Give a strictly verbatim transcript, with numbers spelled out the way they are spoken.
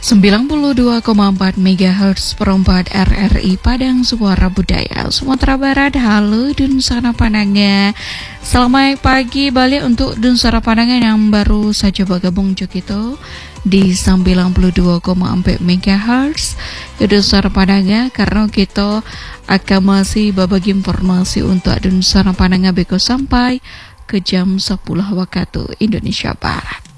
sembilan puluh dua koma empat megahertz perempat R R I Padang Suara Budaya Sumatera Barat. Halo Dunsara Pananga, selamat pagi balik untuk Dunsara Pananga yang baru saja bergabung Jokito di sembilan puluh dua koma empat megahertz Dunsara Pananga, karena kita akan masih berbagi informasi untuk Dunsara Pananga beko sampai ke jam sepuluh waktu Indonesia Barat.